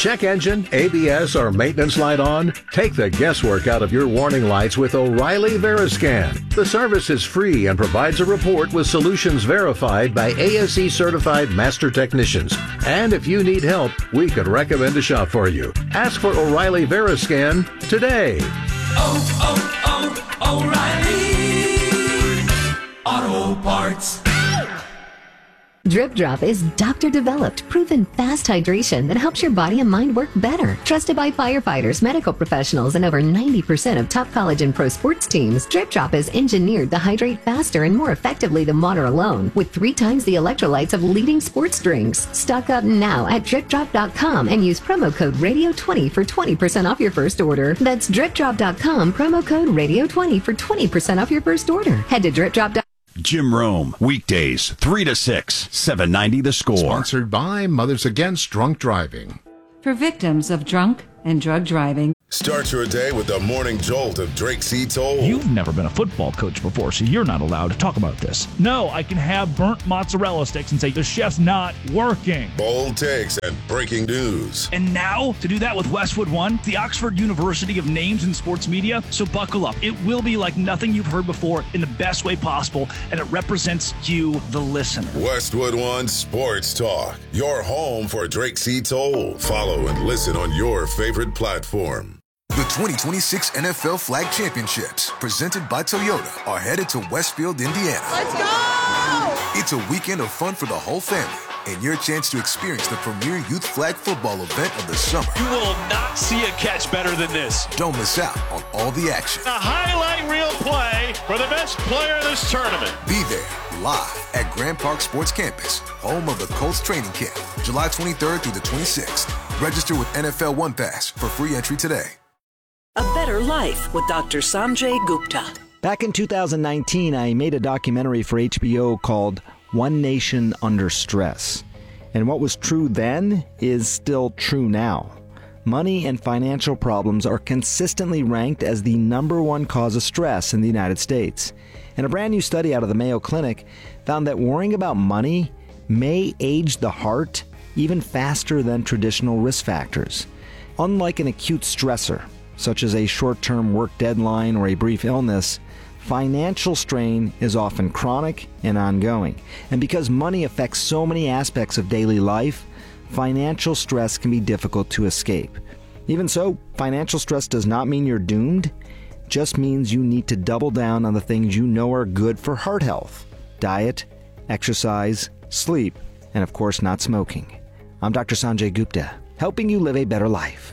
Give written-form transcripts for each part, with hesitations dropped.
check engine, ABS, or maintenance light on? Take the guesswork out of your warning lights with O'Reilly Veriscan. The service is free and provides a report with solutions verified by ASE certified master technicians. And if you need help, we could recommend a shop for you. Ask for O'Reilly Veriscan today. O'Reilly Auto Parts. Drip Drop is doctor-developed, proven fast hydration that helps your body and mind work better. Trusted by firefighters, medical professionals, and over 90% of top college and pro sports teams, Drip Drop is engineered to hydrate faster and more effectively than water alone, with 3 times the electrolytes of leading sports drinks. Stock up now at DripDrop.com and use promo code RADIO20 for 20% off your first order. That's DripDrop.com, promo code RADIO20 for 20% off your first order. Head to DripDrop.com. Jim Rome, weekdays, 3 to 6, 790 The Score. Sponsored by Mothers Against Drunk Driving. For victims of drunk and drug driving. Start your day with the morning jolt of Drake C. Toll. You've never been a football coach before, so you're not allowed to talk about this. No, I can have burnt mozzarella sticks and say the chef's not working. Bold takes and breaking news. And now, to do that with Westwood One, the Oxford University of Names in Sports Media. So buckle up. It will be like nothing you've heard before in the best way possible, and it represents you, the listener. Westwood One Sports Talk, your home for Drake C. Toll. Follow and listen on your favorite platform. The 2026 NFL Flag Championships, presented by Toyota, are headed to Westfield, Indiana. Let's go! It's a weekend of fun for the whole family and your chance to experience the premier youth flag football event of the summer. You will not see a catch better than this. Don't miss out on all the action. A highlight reel play for the best player in this tournament. Be there live at Grand Park Sports Campus, home of the Colts training camp, July 23rd through the 26th. Register with NFL One Pass for free entry today. A Better Life with Dr. Sanjay Gupta. Back in 2019, I made a documentary for HBO called One Nation Under Stress. And what was true then is still true now. Money and financial problems are consistently ranked as the #1 cause of stress in the United States. And a brand new study out of the Mayo Clinic found that worrying about money may age the heart even faster than traditional risk factors. Unlike an acute stressor, such as a short-term work deadline or a brief illness, financial strain is often chronic and ongoing. And because money affects so many aspects of daily life, financial stress can be difficult to escape. Even so, financial stress does not mean you're doomed. It just means you need to double down on the things you know are good for heart health: diet, exercise, sleep, and of course not smoking. I'm Dr. Sanjay Gupta, helping you live a better life.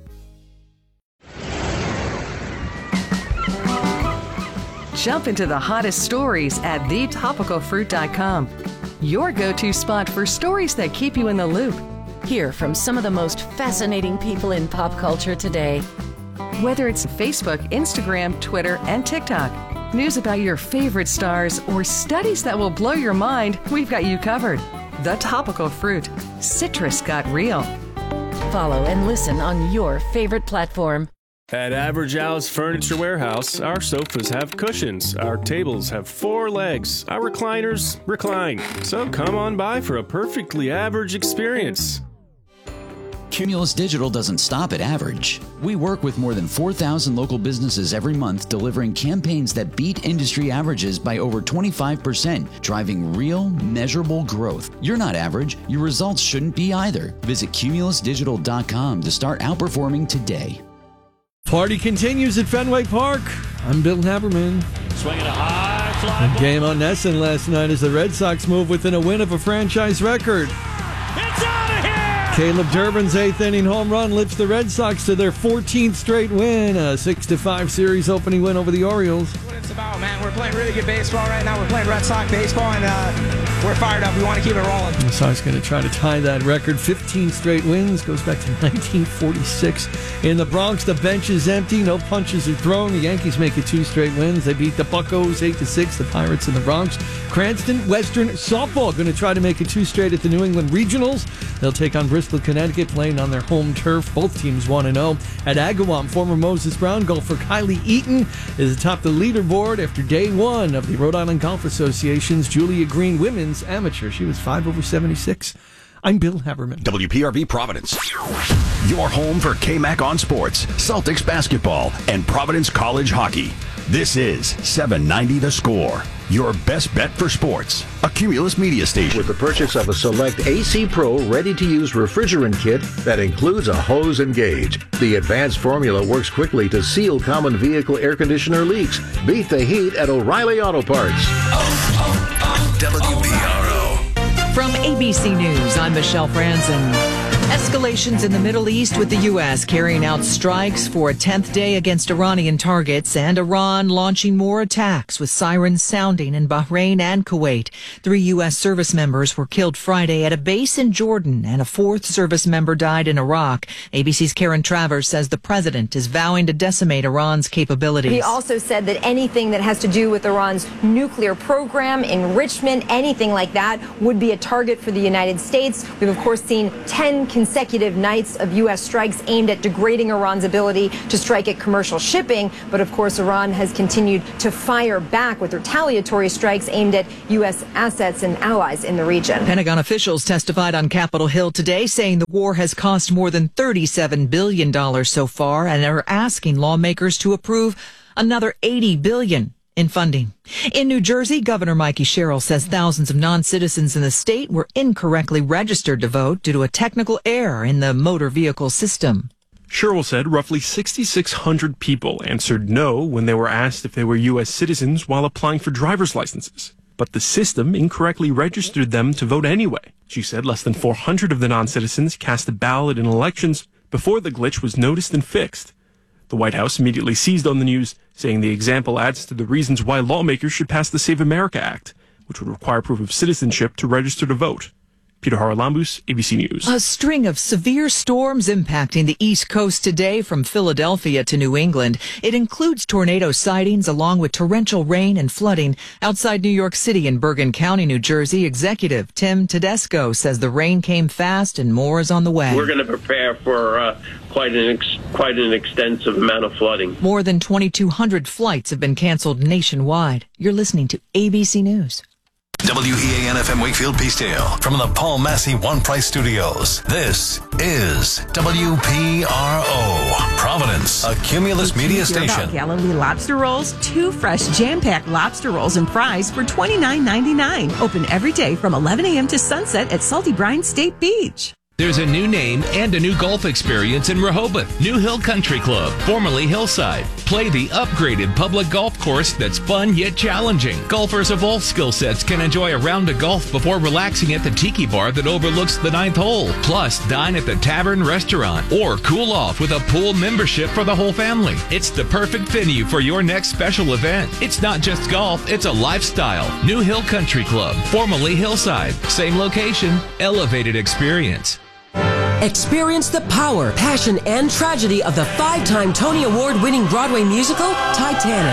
Jump into the hottest stories at thetopicalfruit.com. Your go-to spot for stories that keep you in the loop. Hear from some of the most fascinating people in pop culture today. Whether it's Facebook, Instagram, Twitter, and TikTok, news about your favorite stars, or studies that will blow your mind, we've got you covered. The Topical Fruit. Citrus got real. Follow and listen on your favorite platform. At Average Al's Furniture Warehouse, our sofas have cushions, our tables have 4 legs, our recliners recline. So come on by for a perfectly average experience. Cumulus Digital doesn't stop at average. We work with more than 4,000 local businesses every month, delivering campaigns that beat industry averages by over 25%, driving real, measurable growth. You're not average. Your results shouldn't be either. Visit cumulusdigital.com to start outperforming today. Party continues at Fenway Park. I'm Bill Haberman. Swinging a high fly ball. Game on Nesson last night as the Red Sox move within a win of a franchise record. It's out of here! Caleb Durbin's 8th inning home run lifts the Red Sox to their 14th straight win, a 6-5 series opening win over the Orioles. What it's about, man. We're playing really good baseball right now. We're playing Red Sox baseball, and we're fired up. We want to keep it rolling. The Sox going to try to tie that record. 15 straight wins. Goes back to 1946. In the Bronx, the bench is empty. No punches are thrown. The Yankees make it 2 straight wins. They beat the Buccos 8-6. The Pirates in the Bronx. Cranston Western softball going to try to make it 2 straight at the New England Regionals. They'll take on Bristol, Connecticut, playing on their home turf. Both teams 1-0. At Agawam, former Moses Brown golfer Kylie Eaton is atop the leaderboard after day 1 of the Rhode Island Golf Association's Julia Green Women's Amateur. She was 5 over 76 I'm Bill Haberman. WPRV Providence. Your home for KMAC on sports, Celtics basketball, and Providence College hockey. This is 790 The Score, your best bet for sports. A Cumulus Media station. With the purchase of a select AC Pro ready-to-use refrigerant kit that includes a hose and gauge, the advanced formula works quickly to seal common vehicle air conditioner leaks. Beat the heat at O'Reilly Auto Parts. WPRO. From ABC News, I'm Michelle Franzen. Escalations in the Middle East with the U.S. carrying out strikes for a 10th day against Iranian targets and Iran launching more attacks with sirens sounding in Bahrain and Kuwait. 3 U.S. service members were killed Friday at a base in Jordan and a 4th service member died in Iraq. ABC's Karen Travers says the president is vowing to decimate Iran's capabilities. He also said that anything that has to do with Iran's nuclear program, enrichment, anything like that would be a target for the United States. We've, of course, seen 10 consecutive nights of U.S. strikes aimed at degrading Iran's ability to strike at commercial shipping. But, of course, Iran has continued to fire back with retaliatory strikes aimed at U.S. assets and allies in the region. Pentagon officials testified on Capitol Hill today saying the war has cost more than $37 billion so far and are asking lawmakers to approve another $80 billion in funding. In New Jersey, Governor Mikey Sherrill says thousands of non-citizens in the state were incorrectly registered to vote due to a technical error in the motor vehicle system. Sherrill said roughly 6,600 people answered no when they were asked if they were U.S. citizens while applying for driver's licenses. But the system incorrectly registered them to vote anyway. She said less than 400 of the non-citizens cast a ballot in elections before the glitch was noticed and fixed. The White House immediately seized on the news, saying the example adds to the reasons why lawmakers should pass the Save America Act, which would require proof of citizenship to register to vote. Peter Haralambous, ABC News. A string of severe storms impacting the East Coast today from Philadelphia to New England. It includes tornado sightings along with torrential rain and flooding. Outside New York City in Bergen County, New Jersey, Executive Tim Tedesco says the rain came fast and more is on the way. We're going to prepare for quite an extensive amount of flooding. More than 2,200 flights have been canceled nationwide. You're listening to ABC News. WEAN-FM Wakefield Peacedale from the Paul Massey One Price Studios. This is WPRO Providence, a Cumulus Media station. Galilee lobster rolls, 2 fresh jam-packed lobster rolls and fries for $29.99. Open every day from 11 a.m. to sunset at Salty Brine State Beach. There's a new name and a new golf experience in Rehoboth. New Hill Country Club, formerly Hillside. Play the upgraded public golf course that's fun yet challenging. Golfers of all skill sets can enjoy a round of golf before relaxing at the tiki bar that overlooks the 9th hole. Plus, dine at the Tavern Restaurant or cool off with a pool membership for the whole family. It's the perfect venue for your next special event. It's not just golf, it's a lifestyle. New Hill Country Club, formerly Hillside. Same location, elevated experience. Experience the power, passion, and tragedy of the 5-time Tony Award-winning Broadway musical, Titanic.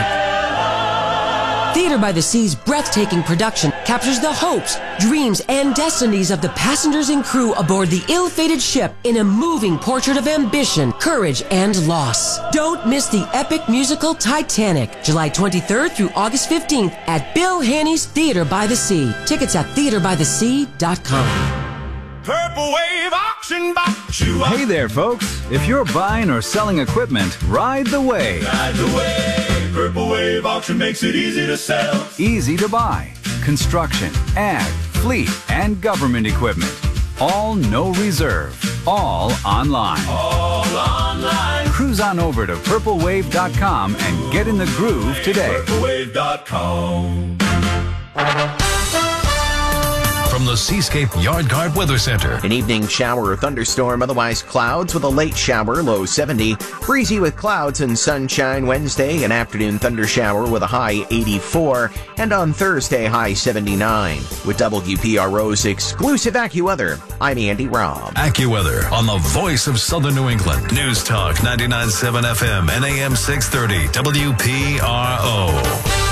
Theater by the Sea's breathtaking production captures the hopes, dreams, and destinies of the passengers and crew aboard the ill-fated ship in a moving portrait of ambition, courage, and loss. Don't miss the epic musical Titanic, July 23rd through August 15th at Bill Haney's Theater by the Sea. Tickets at theaterbythesea.com. Purple Wave Auction Box. Hey there, folks. If you're buying or selling equipment, ride the wave. Ride the wave. Purple Wave Auction makes it easy to sell. Easy to buy. Construction, ag, fleet, and government equipment. All no reserve. All online. All online. Cruise on over to purplewave.com and get in the groove today. Purplewave.com. From the Seascape Yard Guard Weather Center. An evening shower or thunderstorm, otherwise clouds with a late shower, low 70. Breezy with clouds and sunshine Wednesday. An afternoon thunder shower with a high 84. And on Thursday, high 79. With WPRO's exclusive AccuWeather, I'm Andy Robb. AccuWeather on the voice of Southern New England. News Talk 99.7 FM and AM 630 WPRO.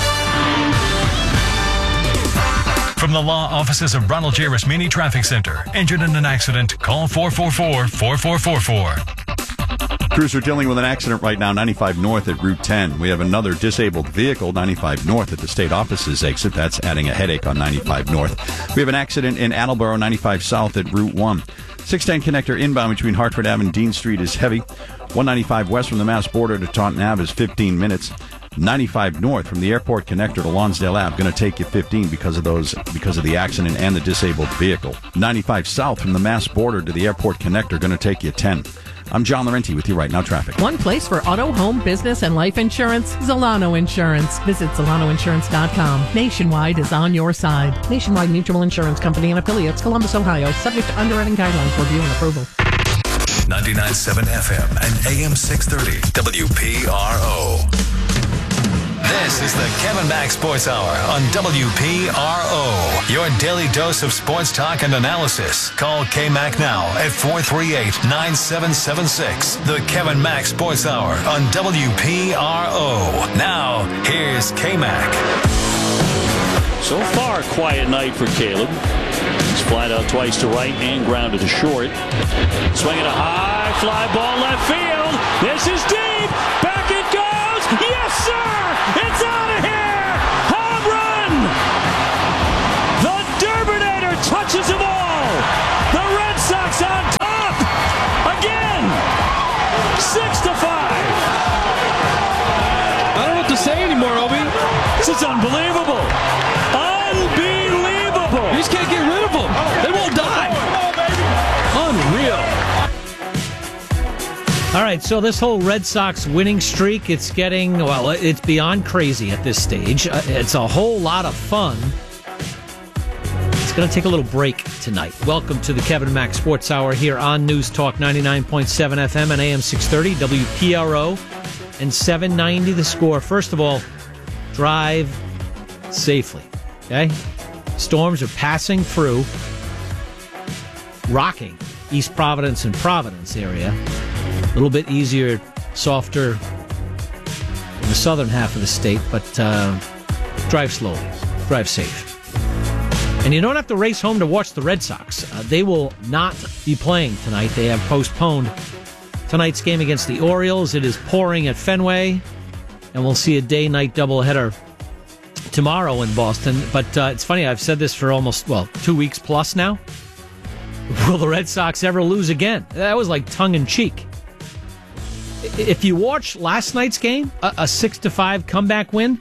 From the law offices of Ronald J. Rasmini Traffic Center. Injured in an accident? Call 444-4444. Crews are dealing with an accident right now, 95 north at Route 10. We have another disabled vehicle, 95 north at the state offices exit. That's adding a headache on 95 north. We have an accident in Attleboro, 95 south at Route 1. 610 connector inbound between Hartford Ave and Dean Street is heavy. 195 west from the Mass border to Taunton Ave is 15 minutes. 95 north from the airport connector to Lonsdale Ave going to take you 15 because of the accident and the disabled vehicle. 95 south from the Mass border to the airport connector going to take you 10. I'm John Laurenti with you right now. Traffic. One place for auto, home, business, and life insurance. Zolano Insurance. Visit ZolanoInsurance.com. Nationwide is on your side. Nationwide Mutual Insurance Company and affiliates, Columbus, Ohio. Subject to underwriting guidelines, review and approval. 99.7 FM and AM 630 WPRO. This is the Kevin Mack Sports Hour on WPRO. Your daily dose of sports talk and analysis. Call K-Mac now at 438-9776. The Kevin Mack Sports Hour on WPRO. Now, here's K-Mac. So far, a quiet night for Caleb. He's flat out twice to right and grounded to short. Swinging a high fly ball left field. This is deep. Back it goes. Yes, sir. It's out of here. Home run. The Durbinator touches them all. The Red Sox on top. Again. 6-5. I don't know what to say anymore, Obi. This is unbelievable. Unbelievable. You just can't get rid of them. They won't die. Unreal. All right, so this whole Red Sox winning streak, it's beyond crazy at this stage. It's a whole lot of fun. It's going to take a little break tonight. Welcome to the Kevin Mack Sports Hour here on News Talk 99.7 FM and AM 630, WPRO, and 790 The Score. First of all, drive safely, okay? Storms are passing through, rocking East Providence and Providence area. A little bit easier, softer in the southern half of the state, but drive slowly, drive safe. And you don't have to race home to watch the Red Sox. They will not be playing tonight. They have postponed tonight's game against the Orioles. It is pouring at Fenway, and we'll see a day-night doubleheader tomorrow in Boston. But it's funny, I've said this for almost, 2 weeks plus now. Will the Red Sox ever lose again? That was like tongue-in-cheek. If you watch last night's game, a 6-5 comeback win,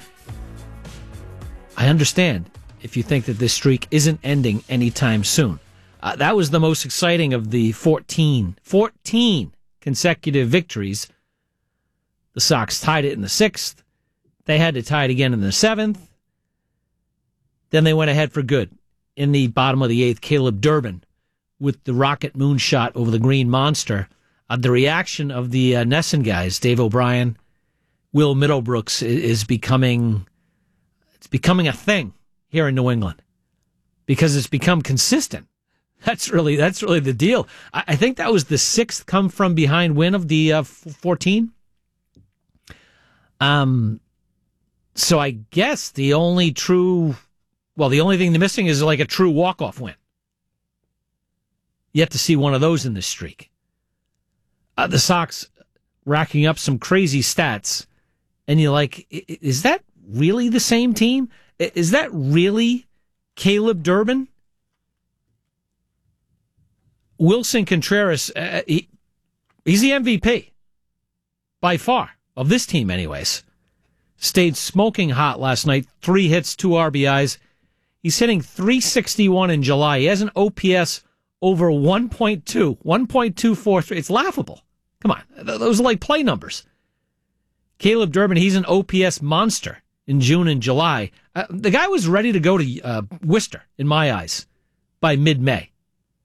I understand if you think that this streak isn't ending anytime soon. That was the most exciting of the 14 consecutive victories. The Sox tied it in the 6th. They had to tie it again in the 7th. Then they went ahead for good in the bottom of the 8th. Caleb Durbin with the rocket moonshot over the Green Monster. The reaction of the Nesson guys, Dave O'Brien, Will Middlebrooks, is becoming a thing here in New England because it's become consistent. That's really the deal. I think that was the 6th come from behind win of the 14. So I guess the only thing they're missing is like a true walk-off win. Yet to see one of those in this streak. The Sox racking up some crazy stats, and you're like, is that really the same team? Is that really Caleb Durbin? Wilson Contreras, he's the MVP, by far, of this team anyways. Stayed smoking hot last night, 3 hits, 2 RBIs. He's hitting .361 in July. He has an OPS over 1.2, 1.243. It's laughable. Come on, those are like play numbers. Caleb Durbin, he's an OPS monster in June and July. The guy was ready to go to Worcester, in my eyes, by mid-May.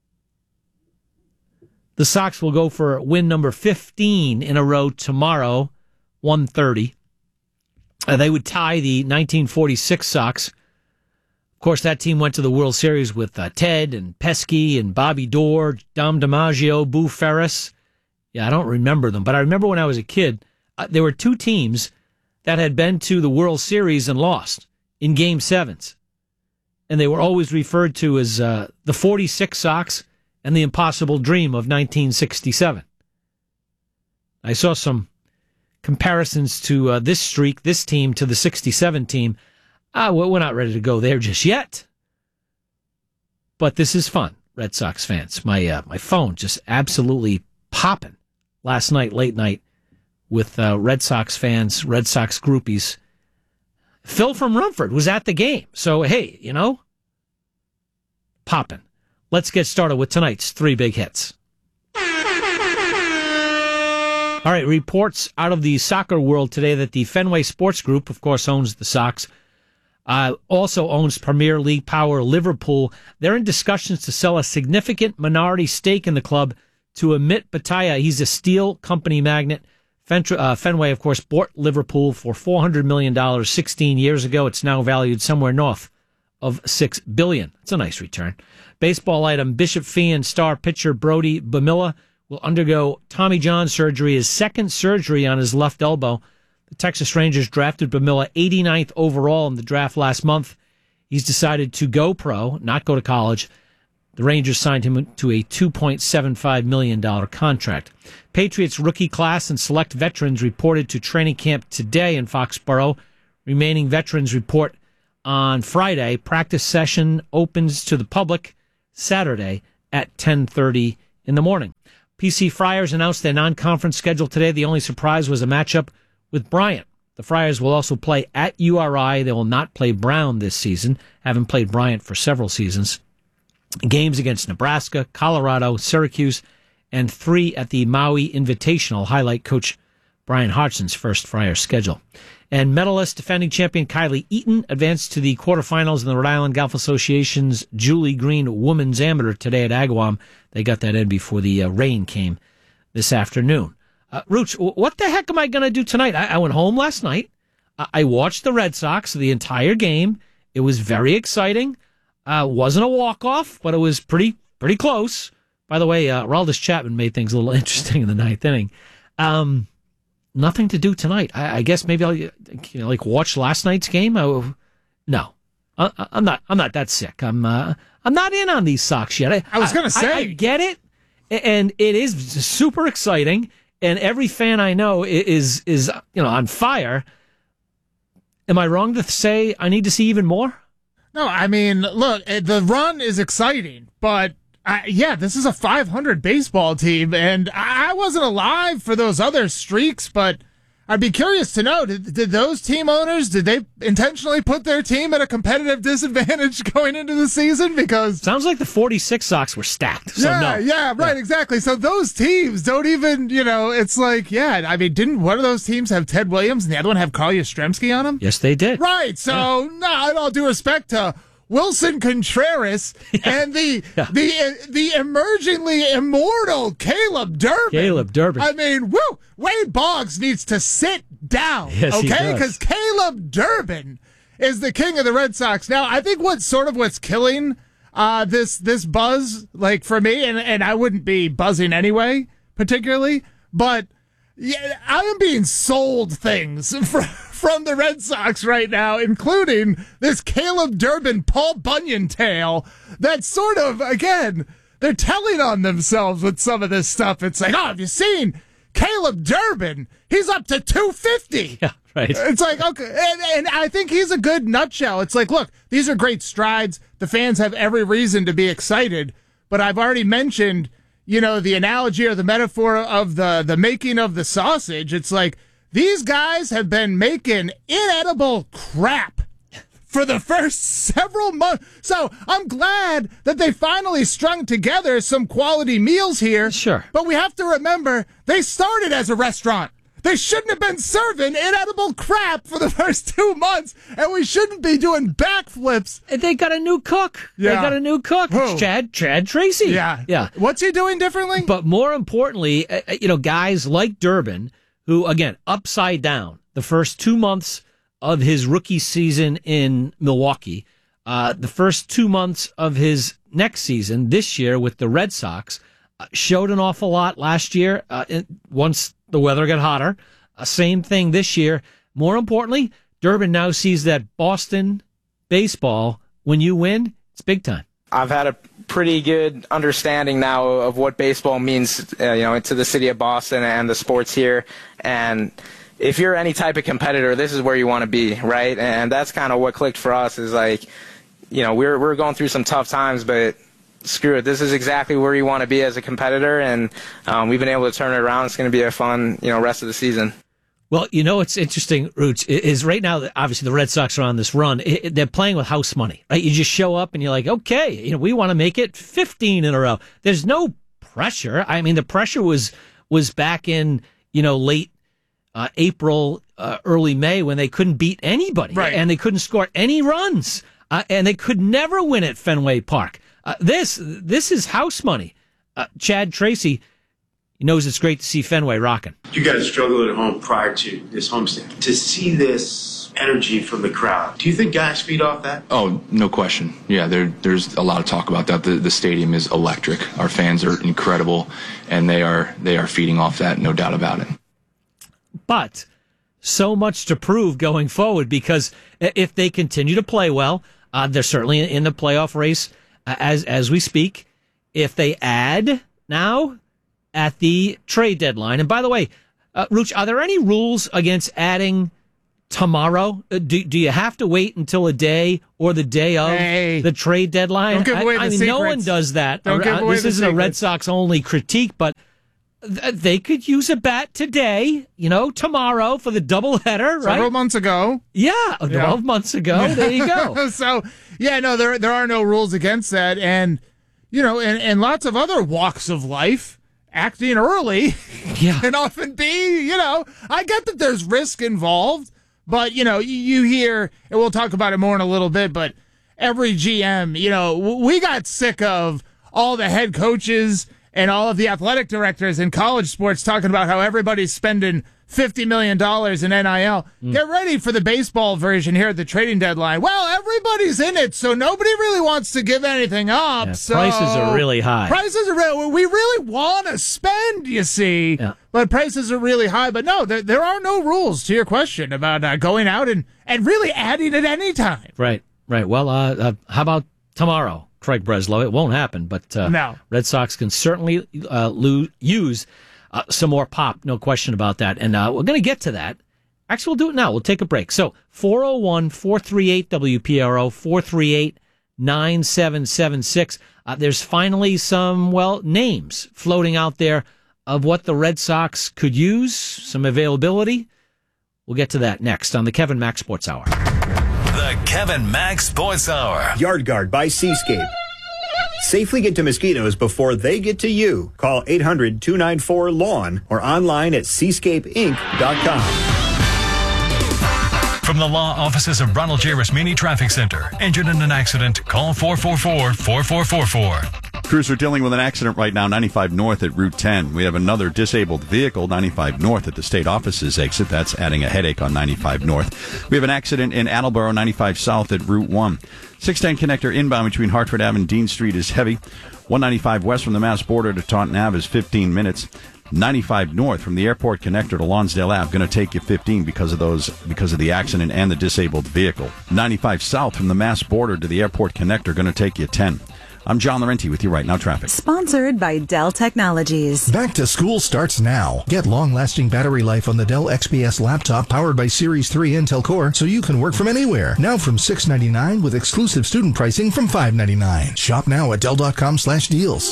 The Sox will go for win number 15 in a row tomorrow, 1:30. They would tie the 1946 Sox. Of course, that team went to the World Series with Ted and Pesky and Bobby Doerr, Dom DiMaggio, Boo Ferris. Yeah, I don't remember them, but I remember when I was a kid, there were 2 teams that had been to the World Series and lost in Game 7s. And they were always referred to as the 46 Sox and the Impossible Dream of 1967. I saw some comparisons to this streak, this team, to the 67 team. We're not ready to go there just yet. But this is fun, Red Sox fans. My phone just absolutely popping last night, late night, with Red Sox fans, Red Sox groupies. Phil from Rumford was at the game. So, hey, popping. Let's get started with tonight's 3 big hits. All right, reports out of the soccer world today that the Fenway Sports Group, of course, owns the Sox, also owns Premier League power Liverpool. They're in discussions to sell a significant minority stake in the club to Amit Bhatia. He's a steel company magnate. Fenway, of course, bought Liverpool for $400 million 16 years ago. It's now valued somewhere north of $6 billion. It's a nice return. Baseball item, Bishop Fee and star pitcher Brody Bamilla will undergo Tommy John surgery, his second surgery on his left elbow. The Texas Rangers drafted Bamilla 89th overall in the draft last month. He's decided to go pro, not go to college. The Rangers signed him to a $2.75 million contract. Patriots rookie class and select veterans reported to training camp today in Foxborough. Remaining veterans report on Friday. Practice session opens to the public Saturday at 10:30 in the morning. PC Friars announced their non-conference schedule today. The only surprise was a matchup with Bryant. The Friars will also play at URI. They will not play Brown this season. Haven't played Bryant for several seasons. Games against Nebraska, Colorado, Syracuse, and 3 at the Maui Invitational highlight Coach Brian Hodgson's first Friar schedule. And medalist defending champion Kylie Eaton advanced to the quarterfinals in the Rhode Island Golf Association's Julie Green Women's Amateur today at Agawam. They got that in before the rain came this afternoon. Rooch, what the heck am I going to do tonight? I went home last night. I watched the Red Sox the entire game. It was very exciting. Wasn't a walk-off, but it was pretty close. By the way, Aroldis Chapman made things a little interesting in the 9th inning. Nothing to do tonight. I guess maybe I'll watch last night's game. No, I'm not that sick. I'm not in on these Sox yet. I was going to say, I get it, and it is super exciting. And every fan I know is on fire. Am I wrong to say I need to see even more? No, I mean, look, the run is exciting, but this is a 500 baseball team, and I wasn't alive for those other streaks, but I'd be curious to know, did those team owners, did they intentionally put their team at a competitive disadvantage going into the season? Because sounds like the 46 Sox were stacked. So right, exactly. So those teams don't even, it's like, didn't one of those teams have Ted Williams and the other one have Carl Yastrzemski on them? Yes, they did. Right. So, in all due respect to Wilson Contreras and the emergingly immortal Caleb Durbin. I mean, Wade Boggs needs to sit down, okay? Because Caleb Durbin is the king of the Red Sox. Now, I think what's killing this buzz, like for me, and I wouldn't be buzzing anyway, particularly, but I am being sold things from the Red Sox right now, including this Caleb Durbin, Paul Bunyan tale that's sort of, again, they're telling on themselves with some of this stuff. It's like, have you seen Caleb Durbin? He's up to 250. Yeah, right. It's like, okay. And I think he's a good nutshell. It's like, look, these are great strides. The fans have every reason to be excited. But I've already mentioned, the analogy or the metaphor of the making of the sausage. It's like, these guys have been making inedible crap for the first several months. So I'm glad that they finally strung together some quality meals here. Sure. But we have to remember, they started as a restaurant. They shouldn't have been serving inedible crap for the first 2 months, and we shouldn't be doing backflips. They got a new cook. Yeah. They got a new cook. Who? It's Chad Tracy. Yeah. What's he doing differently? But more importantly, guys like Durbin, who, again, upside down the first 2 months of his rookie season in Milwaukee, the first 2 months of his next season this year with the Red Sox, showed an awful lot last year once the weather got hotter. Same thing this year. More importantly, Durbin now sees that Boston baseball, when you win, it's big time. I've had a pretty good understanding now of what baseball means, to the city of Boston and the sports here. And if you're any type of competitor, this is where you want to be, right? And that's kind of what clicked for us. Is like, we're going through some tough times, but screw it. This is exactly where you want to be as a competitor, and we've been able to turn it around. It's going to be a fun, rest of the season. Well, it's interesting, Roots, is right now, obviously the Red Sox are on this run. They're playing with house money, right? You just show up and you're like, okay, we want to make it 15 in a row. There's no pressure. I mean, the pressure was back in, late April, early May, when they couldn't beat anybody, right? And they couldn't score any runs, and they could never win at Fenway Park. This is house money. Chad Tracy knows it's great to see Fenway rocking. You guys struggled at home prior to this homestand. To see this energy from the crowd, do you think guys feed off that? Oh, no question. Yeah, there's a lot of talk about that. The stadium is electric. Our fans are incredible, and they are feeding off that, no doubt about it. But so much to prove going forward, because if they continue to play well, they're certainly in the playoff race as we speak. If they add now at the trade deadline, and by the way, Rooch, are there any rules against adding tomorrow? Do you have to wait until a day or the day of the trade deadline? Don't give away the secrets. No one does that. Don't give away this the isn't secrets. a Red Sox only critique, but they could use a bat today, tomorrow for the doubleheader, right? Several months ago. Yeah, 12 months ago. There you go. So, there are no rules against that. And, in lots of other walks of life, acting early can often be, I get that there's risk involved, but, you hear, and we'll talk about it more in a little bit, but every GM, we got sick of all the head coaches and all of the athletic directors in college sports talking about how everybody's spending $50 million in NIL. Get ready for the baseball version here at the trading deadline. Well, everybody's in it, so nobody really wants to give anything up. So prices are really high. We really want to spend, you see, but prices are really high. But no, there are no rules, to your question about going out and really adding at any time. Right. Well, how about tomorrow? Craig Breslow. It won't happen, but no. Red Sox can certainly use some more pop, no question about that. And we're going to get to that. Actually, we'll do it now. We'll take a break. So 401-438-WPRO, 438-9776. There's finally some, names floating out there of what the Red Sox could use, some availability. We'll get to that next on the Kevin Mack Sports Hour. The Kevin Mack Sports Hour. Yard Guard by Seascape. Safely get to mosquitoes before they get to you. Call 800-294-LAWN or online at seascapeinc.com. From the law offices of Ronald J. Rasmini Traffic Center. Injured in an accident? Call 444-4444. Crews are dealing with an accident right now, 95 North at Route 10. We have another disabled vehicle, 95 North at the state offices exit. That's adding a headache on 95 North. We have an accident in Attleboro, 95 South at Route 1. 610 connector inbound between Hartford Ave and Dean Street is heavy. 195 west from the Mass border to Taunton Ave is 15 minutes. 95 North from the airport connector to Lonsdale Ave going to take you 15 because of the accident and the disabled vehicle. 95 South from the Mass border to the airport connector going to take you 10. I'm John Laurenti with you right now, traffic. Sponsored by Dell Technologies. Back to school starts now. Get long-lasting battery life on the Dell XPS laptop powered by Series 3 Intel Core so you can work from anywhere. Now from $699 with exclusive student pricing from $599. Shop now at Dell.com/deals.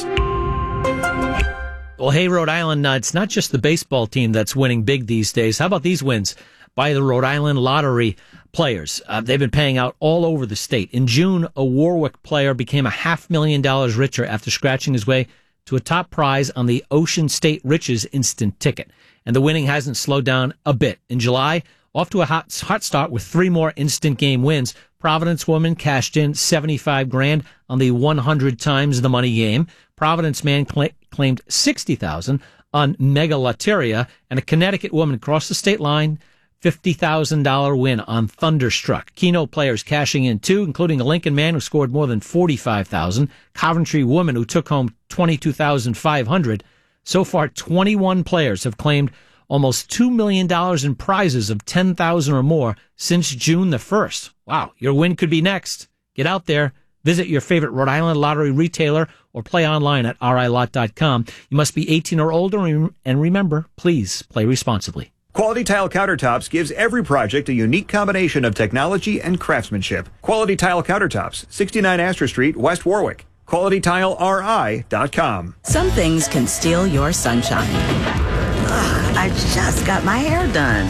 Well, hey, Rhode Island, it's not just the baseball team that's winning big these days. How about these wins by the Rhode Island Lottery players? They've been paying out all over the state. In June, a Warwick player became $500,000 richer after scratching his way to a top prize on the Ocean State Riches instant ticket. And the winning hasn't slowed down a bit. In July, off to a hot start with 3 more instant game wins. Providence woman cashed in $75,000 on the 100 times the money game. Providence man claimed $60,000 on Mega Lotteria, and a Connecticut woman crossed the state line, $50,000 win on Thunderstruck. Keno players cashing in too, including a Lincoln man who scored more than $45,000, Coventry woman who took home $22,500. So far, 21 players have claimed almost $2 million in prizes of $10,000 or more since June the 1st. Wow, your win could be next. Get out there, Visit your favorite Rhode Island Lottery retailer or play online at rilot.com. You must be 18 or older, and remember, please play responsibly. Quality Tile Countertops gives every project a unique combination of technology and craftsmanship. Quality Tile Countertops, 69 Astor Street, West Warwick. QualityTileRI.com. Some things can steal your sunshine. Ugh, I just got my hair done.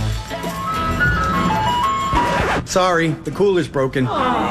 Sorry, the cooler's broken.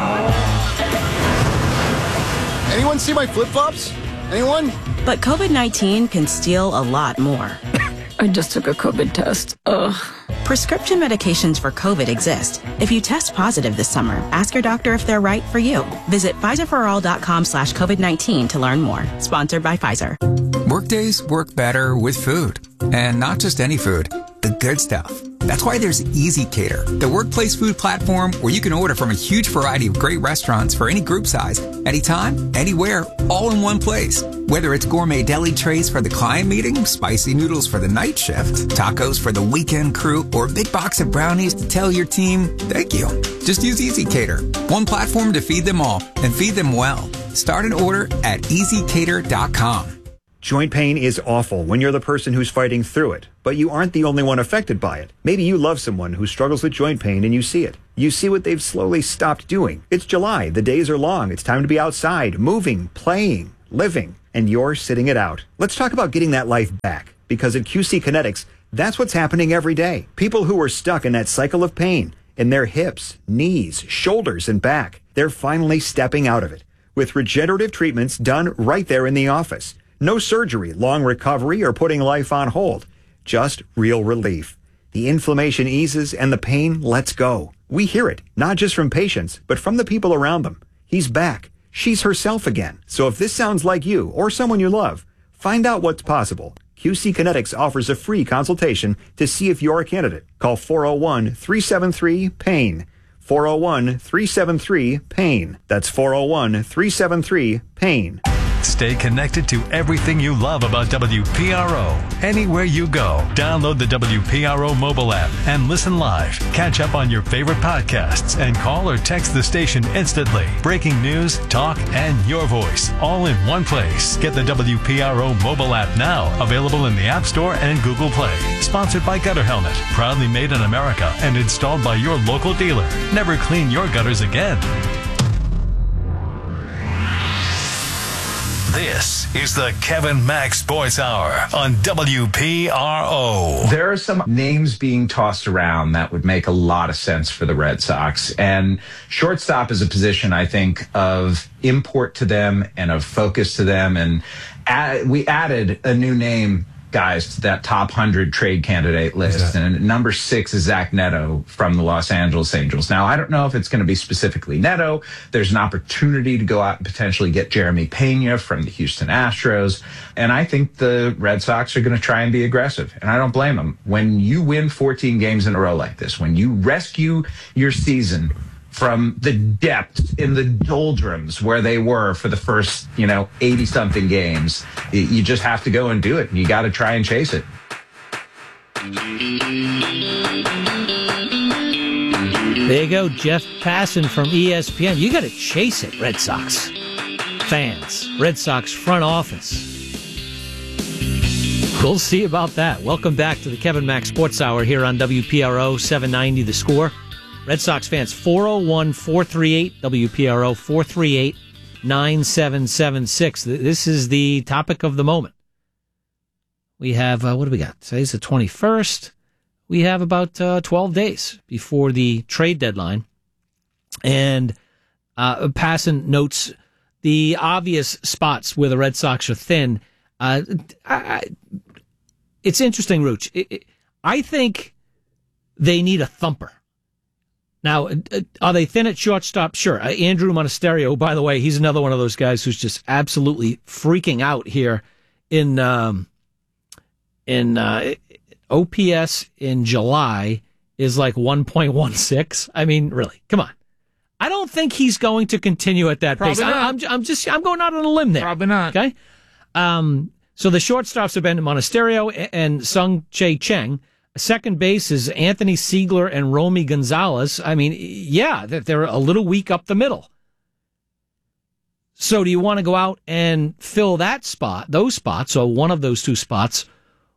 Anyone see my flip-flops? Anyone? But COVID-19 can steal a lot more. I just took a COVID test. Ugh. Prescription medications for COVID exist. If you test positive this summer, ask your doctor if they're right for you. Visit PfizerForAll.com/COVID-19 to learn more. Sponsored by Pfizer. Workdays work better with food. And not just any food, the good stuff. That's why there's Easy Cater, the workplace food platform where you can order from a huge variety of great restaurants for any group size, anytime, anywhere, all in one place. Whether it's gourmet deli trays for the client meeting, spicy noodles for the night shift, tacos for the weekend crew, or a big box of brownies to tell your team, thank you. Just use Easy Cater, one platform to feed them all and feed them well. Start an order at easycater.com. Joint pain is awful when you're the person who's fighting through it, but you aren't the only one affected by it. Maybe you love someone who struggles with joint pain and you see it. You see what they've slowly stopped doing. It's July, the days are long, it's time to be outside, moving, playing, living, and you're sitting it out. Let's talk about getting that life back, because at QC Kinetics, that's what's happening every day. People who are stuck in that cycle of pain in their hips, knees, shoulders, and back, they're finally stepping out of it with regenerative treatments done right there in the office. No surgery, long recovery, or putting life on hold. Just real relief. The inflammation eases and the pain lets go. We hear it, not just from patients, but from the people around them. He's back. She's herself again. So if this sounds like you or someone you love, find out what's possible. QC Kinetics offers a free consultation to see if you're a candidate. Call 401-373-PAIN. 401-373-PAIN. That's 401-373-PAIN. Stay connected to everything you love about WPRO. Anywhere you go, download the WPRO mobile app and listen live. Catch up on your favorite podcasts and call or text the station instantly. Breaking news, talk, and your voice all in one place. Get the WPRO mobile app now, available in the App Store and Google Play. Sponsored by Gutter Helmet, proudly made in America and installed by your local dealer. Never clean your gutters again. This is the Kevin Mack Sports Hour on WPRO. There are some names being tossed around that would make a lot of sense for the Red Sox. And shortstop is a position, I think, of import to them and of focus to them. And we added a new name, guys, to that top 100 trade candidate list. And number 6 is Zach Neto from the Los Angeles Angels. Now, I don't know if it's going to be specifically Neto. There's an opportunity to go out and potentially get Jeremy Pena from the Houston Astros. And I think the Red Sox are going to try and be aggressive. And I don't blame them. When you win 14 games in a row like this, when you rescue your season from the depths in the doldrums where they were for the first, 80-something games, you just have to go and do it, and you got to try and chase it. There you go, Jeff Passan from ESPN. You got to chase it, Red Sox fans, Red Sox front office. We'll see about that. Welcome back to the Kevin Mack Sports Hour here on WPRO 790 The Score. Red Sox fans, 401-438-WPRO, 438-9776. This is the topic of the moment. We have, what do we got? Today's the 21st. We have about 12 days before the trade deadline. And Passan notes the obvious spots where the Red Sox are thin. It's interesting, Rooch. I think they need a thumper. Now, are they thin at shortstop? Sure. Andrew Monasterio, by the way, he's another one of those guys who's just absolutely freaking out here in OPS in July is like 1.16. I mean, really, come on. I don't think he's going to continue at that pace. I'm going out on a limb there. Probably not. Okay. So the shortstops have been Monasterio and Sung Chae Cheng. Second base is Anthony Siegler and Romy Gonzalez. I mean, yeah, they're a little weak up the middle. So do you want to go out and fill those spots, or one of those two spots,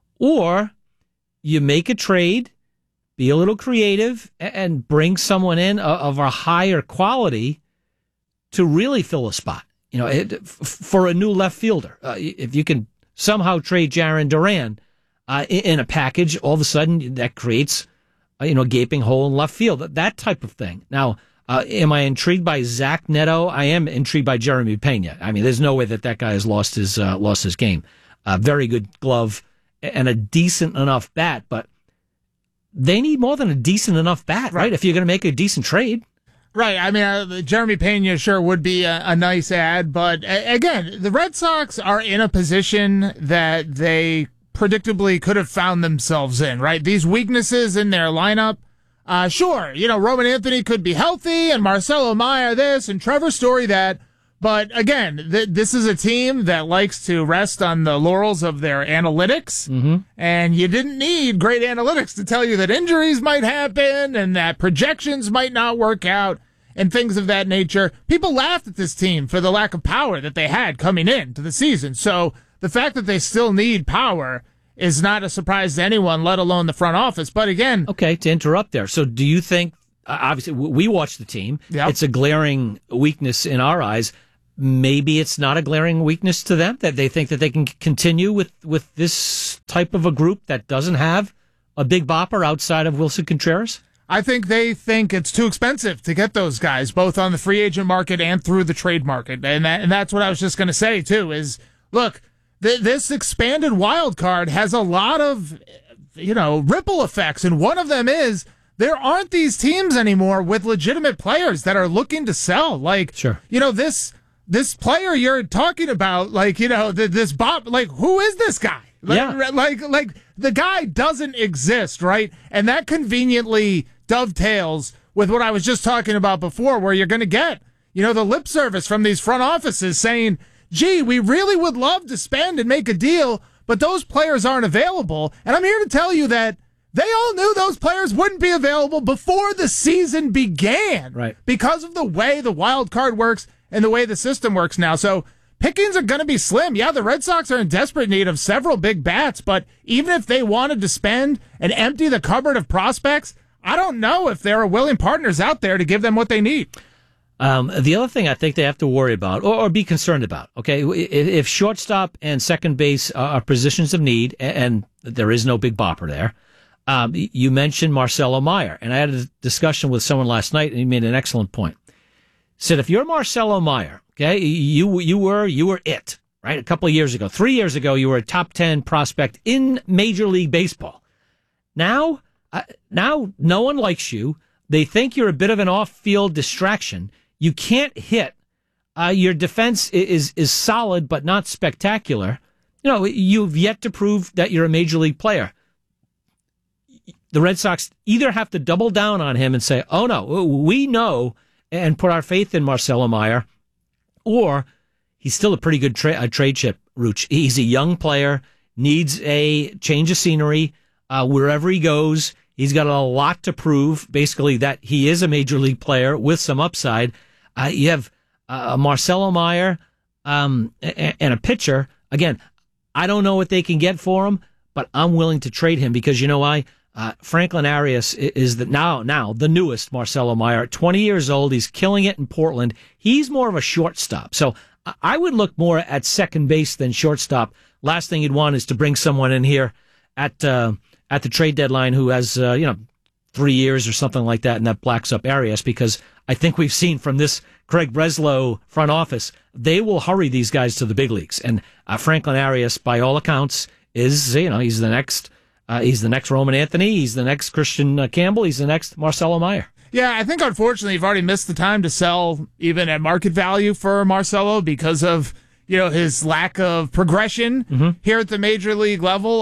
or you make a trade, be a little creative, and bring someone in of a higher quality to really fill a spot? For a new left fielder. If you can somehow trade Jarren Duran in a package, all of a sudden that creates a gaping hole in left field. That type of thing. Now, am I intrigued by Zach Neto? I am intrigued by Jeremy Pena. I mean, there's no way that guy has lost his game. Very good glove and a decent enough bat, but they need more than a decent enough bat, right? If you're going to make a decent trade. Right. I mean, Jeremy Pena sure would be a nice add, but again, the Red Sox are in a position that they predictably could have found themselves in, right? These weaknesses in their lineup. Sure, Roman Anthony could be healthy, and Marcelo Meyer this, and Trevor Story that. But again, this is a team that likes to rest on the laurels of their analytics, and you didn't need great analytics to tell you that injuries might happen and that projections might not work out and things of that nature. People laughed at this team for the lack of power that they had coming into the season. So the fact that they still need power is not a surprise to anyone, let alone the front office. But again... Okay, to interrupt there. So do you think, obviously, we watch the team. Yep. It's a glaring weakness in our eyes. Maybe it's not a glaring weakness to them, that they think that they can continue with this type of a group that doesn't have a big bopper outside of Wilson Contreras? I think they think it's too expensive to get those guys, both on the free agent market and through the trade market. And that's what I was just going to say, too, is, look, this expanded wild card has a lot of, ripple effects. And one of them is there aren't these teams anymore with legitimate players that are looking to sell. Like, sure. This player you're talking about, this Bob, who is this guy? Like the guy doesn't exist, right? And that conveniently dovetails with what I was just talking about before, where you're going to get, the lip service from these front offices saying, gee, we really would love to spend and make a deal, but those players aren't available. And I'm here to tell you that they all knew those players wouldn't be available before the season began. Right. Because of the way the wild card works and the way the system works now. So pickings are going to be slim. Yeah, the Red Sox are in desperate need of several big bats, but even if they wanted to spend and empty the cupboard of prospects, I don't know if there are willing partners out there to give them what they need. The other thing I think they have to worry about or be concerned about, okay, if shortstop and second base are positions of need, and there is no big bopper there, you mentioned Marcelo Meyer, and I had a discussion with someone last night, and he made an excellent point. Said, if you're Marcelo Meyer, okay, you were it, right? A couple of years ago, 3 years ago, you were a top 10 prospect in Major League Baseball. Now no one likes you. They think you're a bit of an off-field distraction. You can't hit. Your defense is solid, but not spectacular. You've yet to prove that you're a Major League player. The Red Sox either have to double down on him and say, oh, no, we know, and put our faith in Marcelo Meyer, or he's still a pretty good trade chip, Rooch. He's a young player, needs a change of scenery wherever he goes. He's got a lot to prove, basically, that he is a Major League player with some upside. You have Marcelo Meyer and a pitcher. Again, I don't know what they can get for him, but I'm willing to trade him because you know why? Franklin Arias is now the newest Marcelo Meyer. 20 years old. He's killing it in Portland. He's more of a shortstop. So I would look more at second base than shortstop. Last thing you'd want is to bring someone in here at the trade deadline who has 3 years or something like that, and that blacks up Arias, because I think we've seen from this Craig Breslow front office, they will hurry these guys to the big leagues. And Franklin Arias, by all accounts, is he's the next. He's the next Roman Anthony. He's the next Christian Campbell. He's the next Marcelo Meyer. Yeah, I think unfortunately you've already missed the time to sell even at market value for Marcelo because of his lack of progression here at the major league level.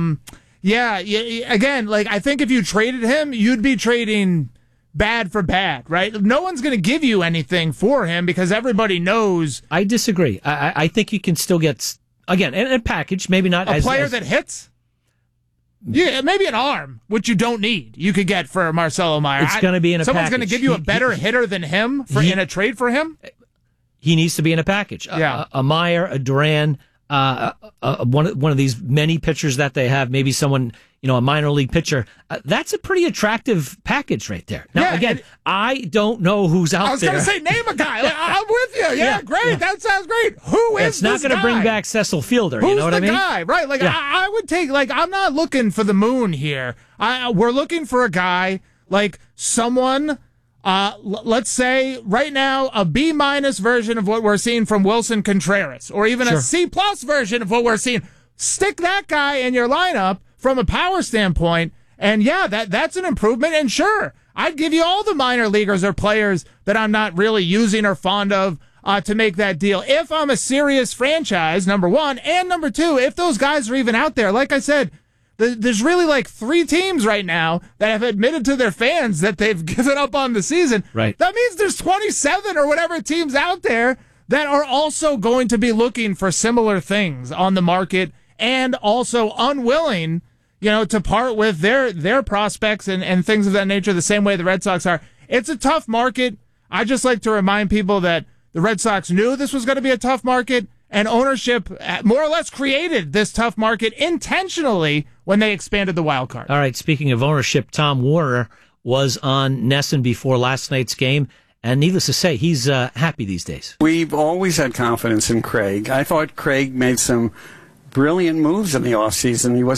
Again, I think if you traded him, you'd be trading bad for bad, right? No one's going to give you anything for him because everybody knows. I disagree. I think you can still get again a package, maybe not a player that hits. Yeah, maybe an arm, which you don't need. You could get for Marcelo Meyer. It's going to be in a someone's package. Going to give you a better hitter than him in a trade for him. he needs to be in a package. A Meyer, a Duran, one of these many pitchers that they have, maybe someone, a minor league pitcher. That's a pretty attractive package right there. Now, again, I don't know who's out there. I was going to say, name a guy. I'm with you. Yeah, great. Yeah. That sounds great. Who is this guy? It's not going to bring back Cecil Fielder. Who's you know what I mean? Who's the guy? Right. I would take, I'm not looking for the moon here. We're looking for a guy, someone... let's say right now a B- version of what we're seeing from Wilson Contreras, or even a C+ version of what we're seeing. Stick that guy in your lineup from a power standpoint, and that's an improvement. And sure, I'd give you all the minor leaguers or players that I'm not really using or fond of to make that deal. If I'm a serious franchise, number one, and number two, if those guys are even out there, like I said. There's really 3 teams right now that have admitted to their fans that they've given up on the season. Right. That means there's 27 or whatever teams out there that are also going to be looking for similar things on the market and also unwilling, to part with their prospects and things of that nature the same way the Red Sox are. It's a tough market. I just like to remind people that the Red Sox knew this was going to be a tough market. And ownership more or less created this tough market intentionally when they expanded the wild card. All right, speaking of ownership, Tom Warner was on NESN before last night's game, and needless to say, he's happy these days. We've always had confidence in Craig. I thought Craig made some brilliant moves in the offseason. He wasn't